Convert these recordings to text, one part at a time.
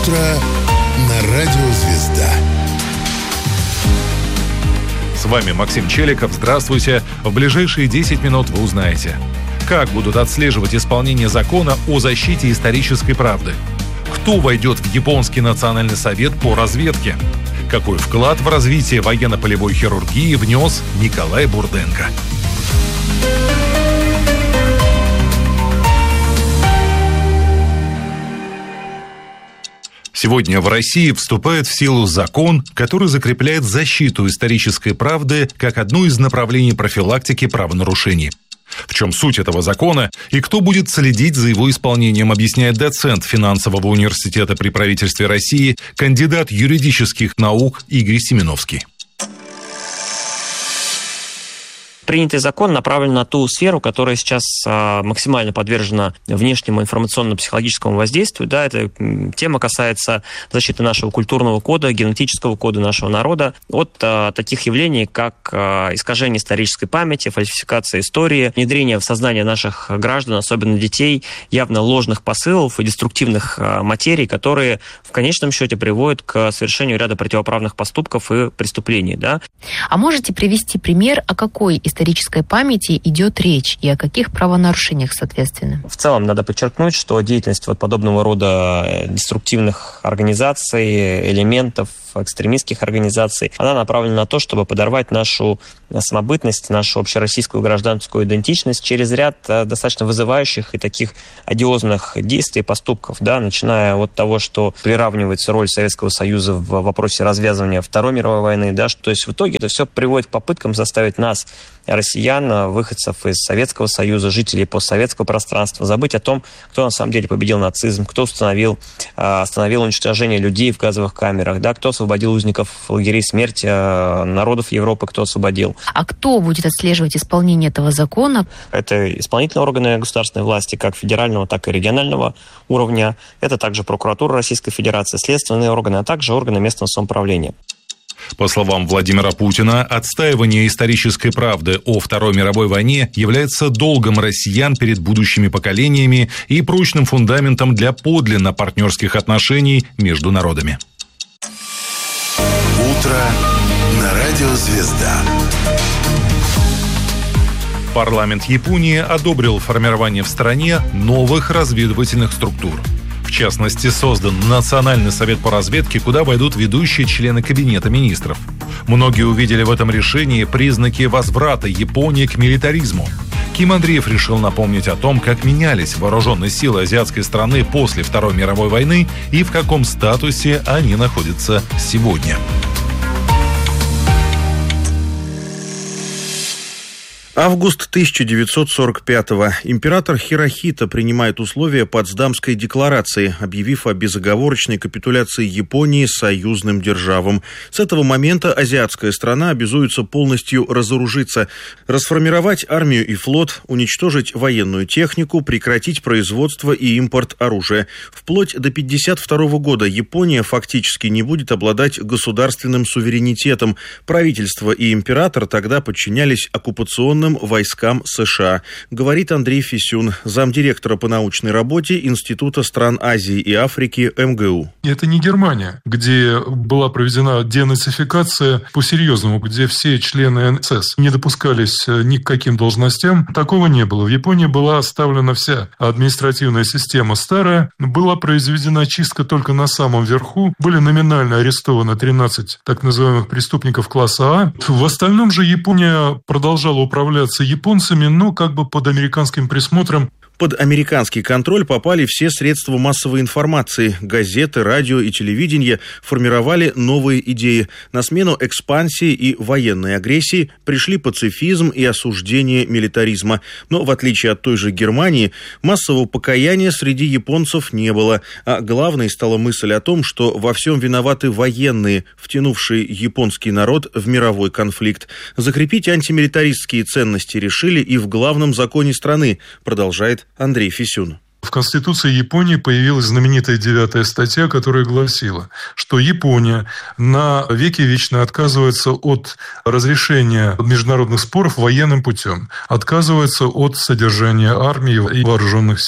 Утро на радио «Звезда». С вами Максим Челиков. Здравствуйте. В ближайшие 10 минут вы узнаете, как будут отслеживать исполнение закона о защите исторической правды, кто войдет в Японский национальный совет по разведке, какой вклад в развитие военно-полевой хирургии внес Николай Бурденко. Сегодня в России вступает в силу закон, который закрепляет защиту исторической правды как одно из направлений профилактики правонарушений. В чем суть этого закона и кто будет следить за его исполнением, объясняет доцент финансового университета при правительстве России, кандидат юридических наук Игорь Семеновский. Принятый закон направлен на ту сферу, которая сейчас максимально подвержена внешнему информационно-психологическому воздействию. Да, эта тема касается защиты нашего культурного кода, генетического кода нашего народа от таких явлений, как искажение исторической памяти, фальсификация истории, внедрение в сознание наших граждан, особенно детей, явно ложных посылов и деструктивных материй, которые в конечном счете приводят к совершению ряда противоправных поступков и преступлений. Да. А можете привести пример, о какой исторической памяти идет речь и о каких правонарушениях, соответственно? В целом, надо подчеркнуть, что деятельность подобного рода деструктивных организаций, элементов, экстремистских организаций, она направлена на то, чтобы подорвать нашу самобытность, нашу общероссийскую гражданскую идентичность через ряд достаточно вызывающих и таких одиозных действий и поступков, да, начиная от того, что приравнивается роль Советского Союза в вопросе развязывания Второй мировой войны, да, что, то есть в итоге это все приводит к попыткам заставить нас, россиян, выходцев из Советского Союза, жителей постсоветского пространства, забыть о том, кто на самом деле победил нацизм, кто остановил уничтожение людей в газовых камерах, да, кто освободил узников лагерей смерти, народов Европы, кто освободил. А кто будет отслеживать исполнение этого закона? Это исполнительные органы государственной власти, как федерального, так и регионального уровня. Это также прокуратура Российской Федерации, следственные органы, а также органы местного самоуправления. По словам Владимира Путина, отстаивание исторической правды о Второй мировой войне является долгом россиян перед будущими поколениями и прочным фундаментом для подлинно партнерских отношений между народами. Утро на радио «Звезда». Парламент Японии одобрил формирование в стране новых разведывательных структур. В частности, создан Национальный совет по разведке, куда войдут ведущие члены Кабинета министров. Многие увидели в этом решении признаки возврата Японии к милитаризму. Ким Андреев решил напомнить о том, как менялись вооруженные силы азиатской страны после Второй мировой войны и в каком статусе они находятся сегодня. Август 1945-го. Император Хирохито принимает условия Потсдамской декларации, объявив о безоговорочной капитуляции Японии союзным державам. С этого момента азиатская страна обязуется полностью разоружиться, расформировать армию и флот, уничтожить военную технику, прекратить производство и импорт оружия. Вплоть до 1952 года Япония фактически не будет обладать государственным суверенитетом. Правительство и император тогда подчинялись оккупационным войскам США, говорит Андрей Фисюн, замдиректора по научной работе Института стран Азии и Африки МГУ. Это не Германия, где была проведена денацификация по-серьезному, где все члены НСС не допускались ни к каким должностям. Такого не было. В Японии была оставлена вся административная система старая, была произведена чистка только на самом верху, были номинально арестованы 13 так называемых преступников класса А. В остальном же Япония продолжала управляться японцами, но как бы под американским присмотром. Под американский контроль попали все средства массовой информации. Газеты, радио и телевидение формировали новые идеи. На смену экспансии и военной агрессии пришли пацифизм и осуждение милитаризма. Но, в отличие от той же Германии, массового покаяния среди японцев не было. А главной стала мысль о том, что во всем виноваты военные, втянувшие японский народ в мировой конфликт. Закрепить антимилитаристские ценности решили и в главном законе страны, продолжает Андрей Фисюн. В Конституции Японии появилась знаменитая 9-я статья, которая гласила, что Япония на веки вечно отказывается от разрешения международных споров военным путем, отказывается от содержания армии и вооруженных сил.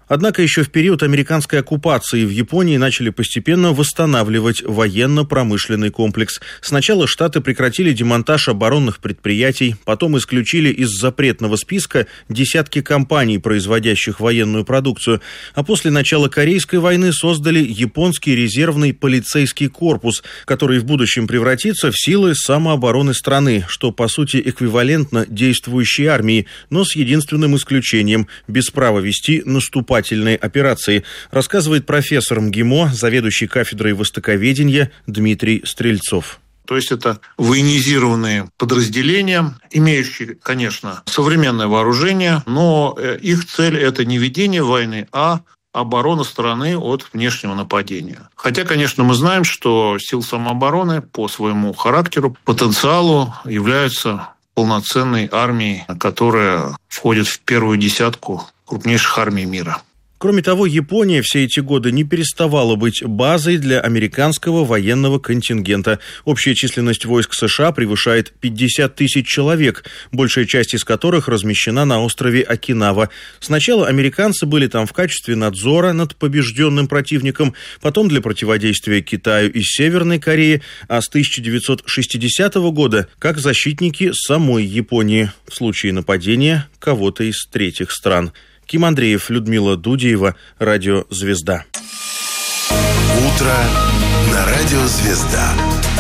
Однако еще в период американской оккупации в Японии начали постепенно восстанавливать военно-промышленный комплекс. Сначала Штаты прекратили демонтаж оборонных предприятий, потом исключили из запретного списка десятки компаний, производящих военную продукцию, а после начала Корейской войны создали японский резервный полицейский корпус, который в будущем превратится в силы самообороны страны, что по сути эквивалентно действующей армии, но с единственным исключением – без права вести наступательные операции, рассказывает профессор МГИМО, заведующий кафедрой востоковедения Дмитрий Стрельцов. То есть это военизированные подразделения, имеющие, конечно, современное вооружение, но их цель – это не ведение войны, а оборона страны от внешнего нападения. Хотя, конечно, мы знаем, что силы самообороны по своему характеру, потенциалу являются полноценной армией, которая входит в первую десятку крупнейших армий мира. Кроме того, Япония все эти годы не переставала быть базой для американского военного контингента. Общая численность войск США превышает 50 тысяч человек, большая часть из которых размещена на острове Окинава. Сначала американцы были там в качестве надзора над побежденным противником, потом для противодействия Китаю и Северной Корее, а с 1960 года как защитники самой Японии в случае нападения кого-то из третьих стран. Ким Андреев, Людмила Дудеева, Радио «Звезда». Утро на Радио «Звезда».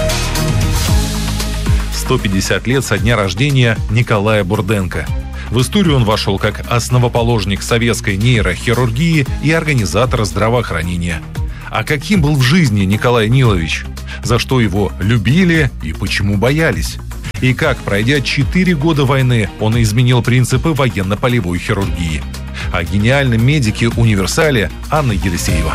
150 лет со дня рождения Николая Бурденко. В историю он вошел как основоположник советской нейрохирургии и организатор здравоохранения. А каким был в жизни Николай Нилович? За что его любили и почему боялись? И как, пройдя 4 года войны, он изменил принципы военно-полевой хирургии? О гениальном медике-универсале Анна Елисеева.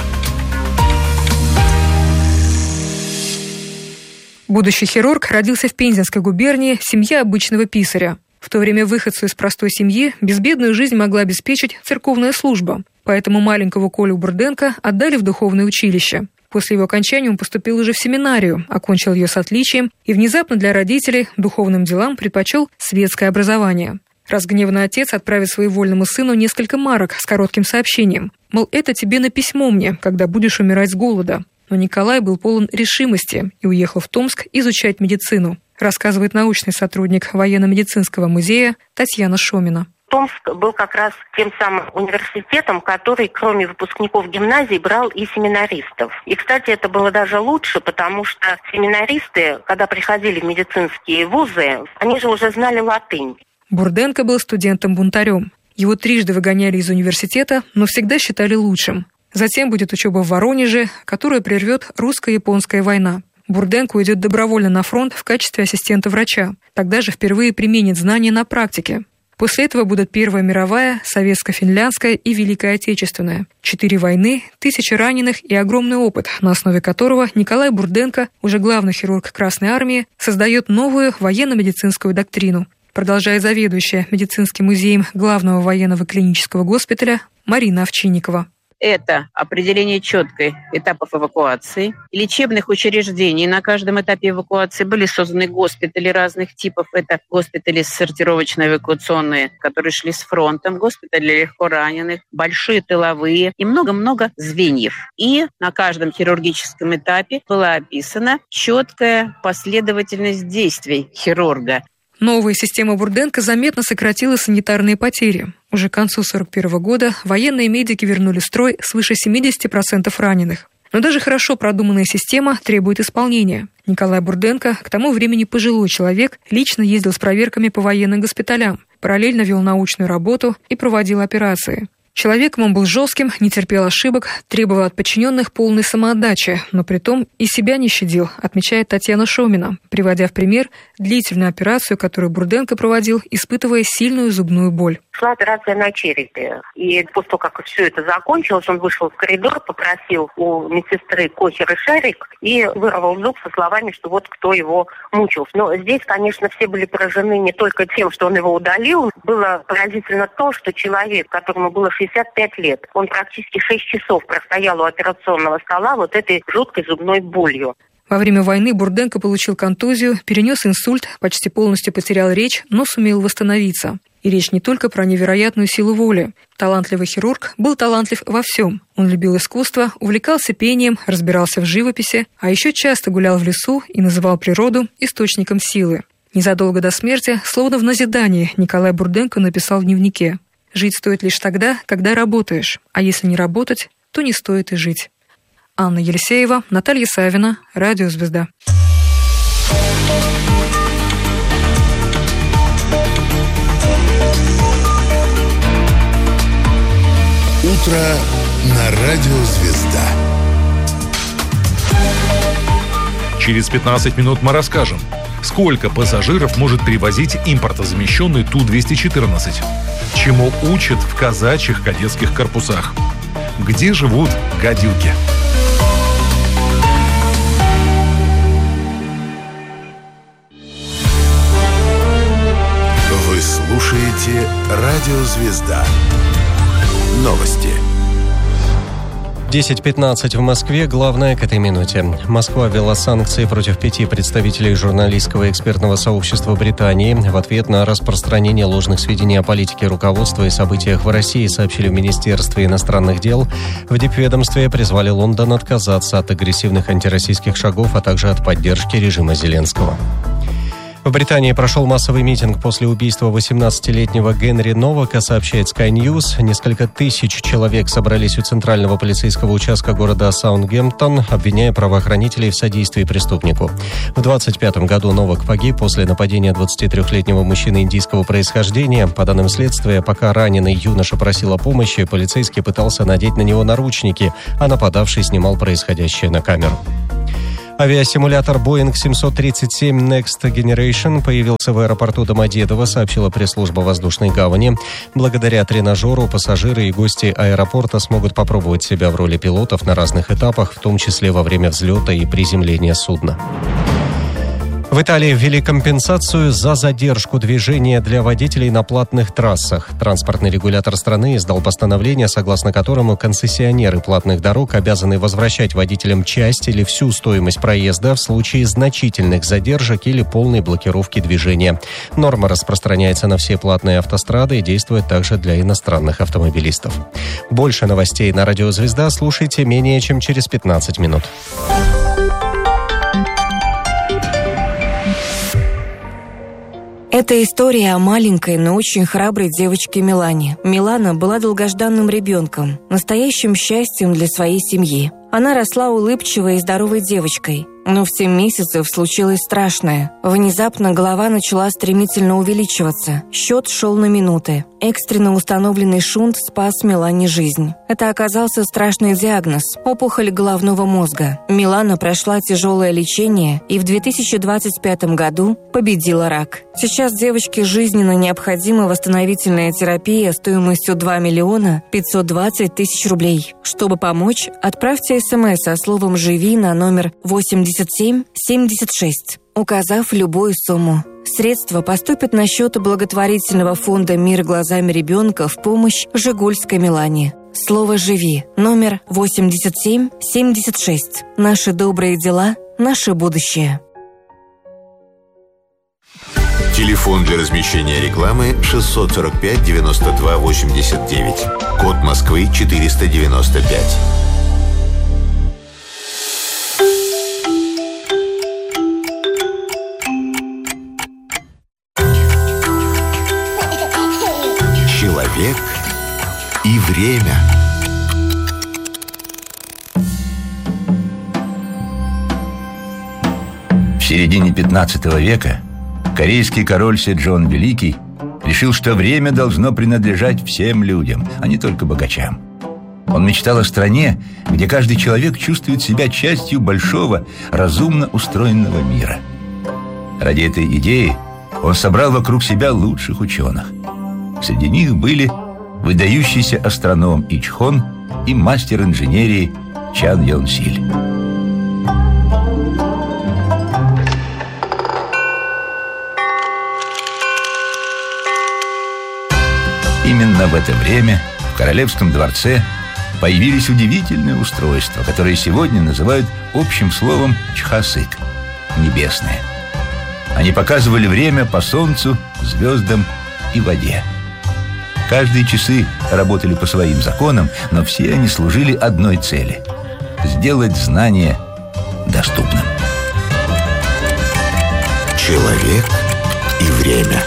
Будущий хирург родился в Пензенской губернии в семье обычного писаря. В то время выходцу из простой семьи безбедную жизнь могла обеспечить церковная служба. Поэтому маленького Колю Бурденко отдали в духовное училище. После его окончания он поступил уже в семинарию, окончил ее с отличием и внезапно для родителей духовным делам предпочел светское образование. Разгневанный отец отправит своевольному сыну несколько марок с коротким сообщением. Мол, это тебе на письмо мне, когда будешь умирать с голода. Но Николай был полон решимости и уехал в Томск изучать медицину, рассказывает научный сотрудник военно-медицинского музея Татьяна Шомина. Томск был как раз тем самым университетом, который, кроме выпускников гимназий, брал и семинаристов. И, кстати, это было даже лучше, потому что семинаристы, когда приходили в медицинские вузы, они же уже знали латынь. Бурденко был студентом-бунтарем. Его трижды выгоняли из университета, но всегда считали лучшим. Затем будет учеба в Воронеже, которую прервет русско-японская война. Бурденко уйдет добровольно на фронт в качестве ассистента врача. Тогда же впервые применит знания на практике. После этого будут Первая мировая, Советско-финляндская и Великая Отечественная. 4 войны, 1000 раненых и огромный опыт, на основе которого Николай Бурденко, уже главный хирург Красной Армии, создает новую военно-медицинскую доктрину. Продолжает заведующая медицинским музеем главного военного клинического госпиталя Марина Овчинникова. Это определение четких этапов эвакуации, лечебных учреждений. На каждом этапе эвакуации были созданы госпитали разных типов. Это госпитали сортировочно-эвакуационные, которые шли с фронтом, госпитали легко раненых, большие тыловые и много-много звеньев. И на каждом хирургическом этапе была описана четкая последовательность действий хирурга. Новая система Бурденко заметно сократила санитарные потери. Уже к концу 1941 года военные медики вернули в строй свыше 70% раненых. Но даже хорошо продуманная система требует исполнения. Николай Бурденко, к тому времени пожилой человек, лично ездил с проверками по военным госпиталям, параллельно вел научную работу и проводил операции. Человеком он был жестким, не терпел ошибок, требовал от подчиненных полной самоотдачи, но притом и себя не щадил, отмечает Татьяна Шомина, приводя в пример длительную операцию, которую Бурденко проводил, испытывая сильную зубную боль. Шла операция на черепе. И после того, как все это закончилось, он вышел в коридор, попросил у медсестры кохер и шарик и вырвал зуб со словами, что вот кто его мучил. Но здесь, конечно, все были поражены не только тем, что он его удалил. Было поразительно то, что человек, которому было 65 лет, он практически 6 часов простоял у операционного стола вот этой жуткой зубной болью. Во время войны Бурденко получил контузию, перенес инсульт, почти полностью потерял речь, но сумел восстановиться. И речь не только про невероятную силу воли. Талантливый хирург был талантлив во всем. Он любил искусство, увлекался пением, разбирался в живописи, а еще часто гулял в лесу и называл природу источником силы. Незадолго до смерти, словно в назидание, Николай Бурденко написал в дневнике: «Жить стоит лишь тогда, когда работаешь, а если не работать, то не стоит и жить». Анна Елисеева, Наталья Савина, Радио «Звезда». Утро на Радио «Звезда». Через 15 минут мы расскажем, сколько пассажиров может перевозить импортозамещенный Ту-214, чему учат в казачьих кадетских корпусах, где живут гадюки. Вы слушаете Радио «Звезда». Новости. 10:15 в Москве. Главное к этой минуте. Москва ввела санкции против 5 представителей журналистского и экспертного сообщества Британии в ответ на распространение ложных сведений о политике руководства и событиях в России, сообщили в Министерстве иностранных дел. В дипведомстве призвали Лондон отказаться от агрессивных антироссийских шагов, а также от поддержки режима Зеленского. В Британии прошел массовый митинг после убийства 18-летнего Генри Новака, сообщает Sky News. Несколько тысяч человек собрались у центрального полицейского участка города Саутгемптон, обвиняя правоохранителей в содействии преступнику. В 25 году Новак погиб после нападения 23-летнего мужчины индийского происхождения. По данным следствия, пока раненый юноша просил о помощи, полицейский пытался надеть на него наручники, а нападавший снимал происходящее на камеру. Авиасимулятор Boeing 737 Next Generation появился в аэропорту Домодедово, сообщила пресс-служба воздушной гавани. Благодаря тренажеру пассажиры и гости аэропорта смогут попробовать себя в роли пилотов на разных этапах, в том числе во время взлета и приземления судна. В Италии ввели компенсацию за задержку движения для водителей на платных трассах. Транспортный регулятор страны издал постановление, согласно которому концессионеры платных дорог обязаны возвращать водителям часть или всю стоимость проезда в случае значительных задержек или полной блокировки движения. Норма распространяется на все платные автострады и действует также для иностранных автомобилистов. Больше новостей на Радио «Звезда» слушайте менее чем через 15 минут. Это история о маленькой, но очень храброй девочке Милане. Милана была долгожданным ребенком, настоящим счастьем для своей семьи. Она росла улыбчивой и здоровой девочкой. Но в 7 месяцев случилось страшное. Внезапно голова начала стремительно увеличиваться. Счет шел на минуты. Экстренно установленный шунт спас Милане жизнь. Это оказался страшный диагноз – опухоль головного мозга. Милана прошла тяжелое лечение и в 2025 году победила рак. Сейчас девочке жизненно необходима восстановительная терапия стоимостью 2 миллиона 520 тысяч рублей. Чтобы помочь, отправьте СМС со словом «Живи» на номер 8776, указав любую сумму. Средства поступят на счет благотворительного фонда «Мир глазами ребенка» в помощь Жигульской Милане. Слово «Живи» номер 8776. Наши добрые дела, наше будущее. Телефон для размещения рекламы 645 92 89. Код Москвы 495. Человек и время. В середине 15 века корейский король Седжон Великий решил, что время должно принадлежать всем людям, а не только богачам. Он мечтал о стране, где каждый человек чувствует себя частью большого, разумно устроенного мира. Ради этой идеи он собрал вокруг себя лучших ученых. Среди них были выдающийся астроном Ичхон и мастер инженерии Чан Йон Силь. Именно в это время в Королевском дворце появились удивительные устройства, которые сегодня называют общим словом чхасык – небесное. Они показывали время по солнцу, звездам и воде. Каждые часы работали по своим законам, но все они служили одной цели – сделать знание доступным. Человек и время.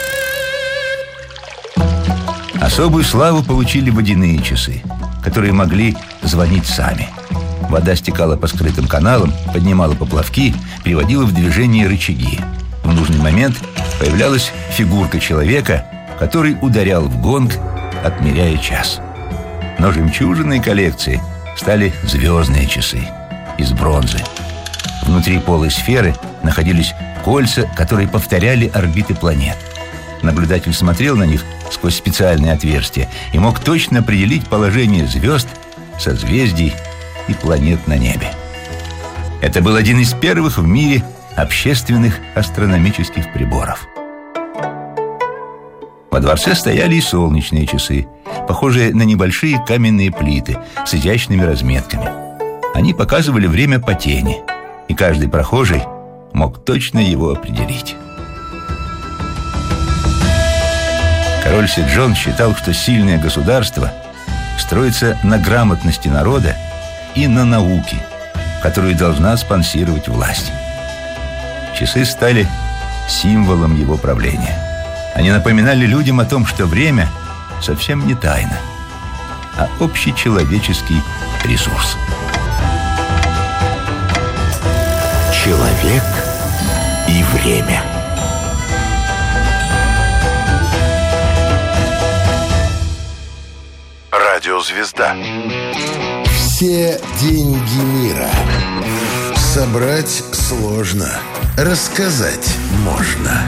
Особую славу получили водяные часы, которые могли звонить сами. Вода стекала по скрытым каналам, поднимала поплавки, приводила в движение рычаги. В нужный момент появлялась фигурка человека, который ударял в гонг, отмеряя час. Но жемчужиной коллекции стали звездные часы из бронзы. Внутри полой сферы находились кольца, которые повторяли орбиты планет. Наблюдатель смотрел на них сквозь специальные отверстия и мог точно определить положение звезд, созвездий и планет на небе. Это был один из первых в мире общественных астрономических приборов. Во дворце стояли и солнечные часы, похожие на небольшие каменные плиты с изящными разметками. Они показывали время по тени, и каждый прохожий мог точно его определить. Король Седжон считал, что сильное государство строится на грамотности народа и на науке, которую должна спонсировать власть. Часы стали символом его правления. Они напоминали людям о том, что время совсем не тайна, а общечеловеческий ресурс. Человек и время. Радиозвезда. Все деньги мира. Собрать сложно. Рассказать можно.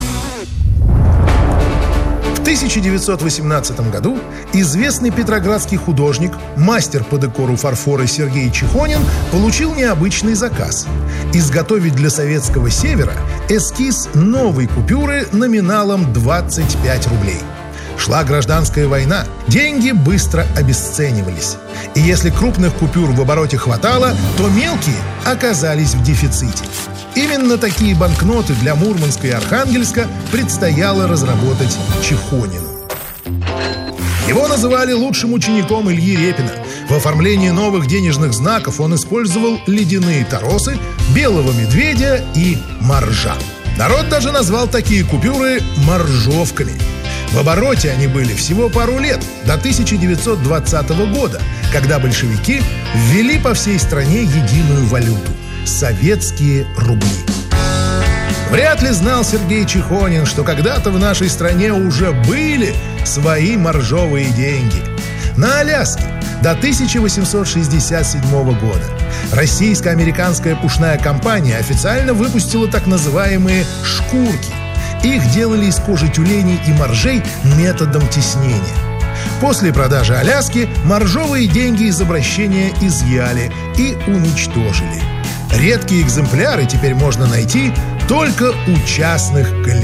В 1918 году известный петроградский художник, мастер по декору фарфора Сергей Чихонин получил необычный заказ – изготовить для Советского Севера эскиз новой купюры номиналом 25 рублей. Шла гражданская война, деньги быстро обесценивались. И если крупных купюр в обороте хватало, то мелкие оказались в дефиците. Именно такие банкноты для Мурманска и Архангельска предстояло разработать Чихонину. Его называли лучшим учеником Ильи Репина. В оформлении новых денежных знаков он использовал ледяные торосы, белого медведя и моржа. Народ даже назвал такие купюры «моржовками». В обороте они были всего пару лет, до 1920 года, когда большевики ввели по всей стране единую валюту – советские рубли. Вряд ли знал Сергей Чихонин, что когда-то в нашей стране уже были свои моржовые деньги. На Аляске до 1867 года российско-американская пушная компания официально выпустила так называемые «шкурки». Их делали из кожи тюленей и моржей методом тиснения. После продажи Аляски моржовые деньги из обращения изъяли и уничтожили. Редкие экземпляры теперь можно найти только у частных коллекционеров.